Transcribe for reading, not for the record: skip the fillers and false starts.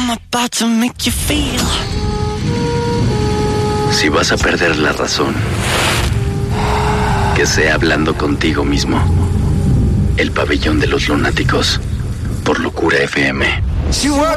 about to make you feel. Si vas a perder la razón, que sea hablando contigo mismo. El pabellón de los lunáticos, por Locura FM.